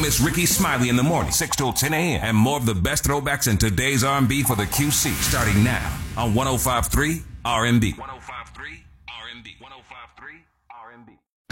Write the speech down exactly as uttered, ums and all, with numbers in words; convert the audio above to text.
miss Ricky Smiley in the morning, six till ten a.m. And more of the best throwbacks in today's R and B for the Q C, starting now on one oh five point three R and B. one oh five point three R and B. one oh five point three R and B.